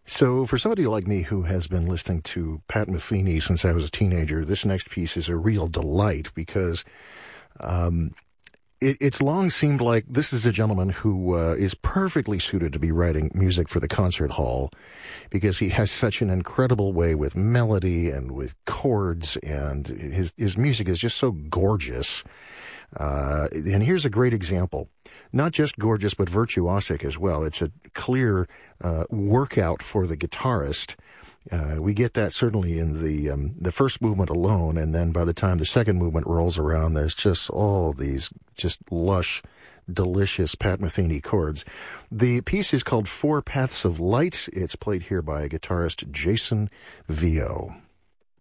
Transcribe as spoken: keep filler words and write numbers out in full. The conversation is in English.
So for somebody like me who has been listening to Pat Metheny since I was a teenager, this next piece is a real delight because um, it, it's long seemed like this is a gentleman who uh, is perfectly suited to be writing music for the concert hall because he has such an incredible way with melody and with chords, and his, his music is just so gorgeous. Uh, and here's a great example. Not just gorgeous, but virtuosic as well. It's a clear uh, workout for the guitarist. Uh, we get that certainly in the um, the first movement alone, and then by the time the second movement rolls around, there's just all these just lush, delicious Pat Metheny chords. The piece is called Four Paths of Light. It's played here by guitarist Jason Vio.